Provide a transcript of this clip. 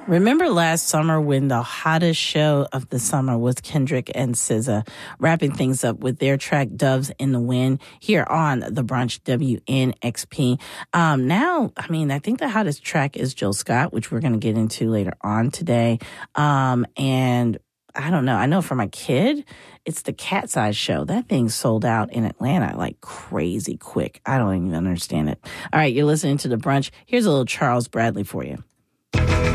Remember last summer when the hottest show of the summer was Kendrick and SZA wrapping things up with their track Doves in the Wind here on The Brunch WNXP. Now, I think the hottest track is Jill Scott, which we're going to get into later on today. And I don't know. I know for my kid, it's the Cat's Eye show. That thing sold out in Atlanta like crazy quick. I don't even understand it. All right, you're listening to The Brunch. Here's a little Charles Bradley for you.